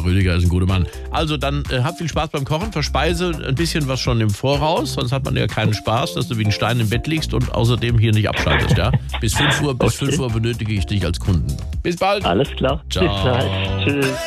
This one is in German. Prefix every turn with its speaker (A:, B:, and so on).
A: Rüdiger ist ein guter Mann. Also dann habt viel Spaß beim Kochen, verspeise ein bisschen was schon im Voraus, sonst hat man ja keinen Spaß, dass du wie ein Stein im Bett liegst und außerdem hier nicht abschaltest, ja? Bis 5 Uhr benötige ich dich als Kunden. Bis bald.
B: Alles klar.
A: Ciao.
B: Bis bald. Tschüss.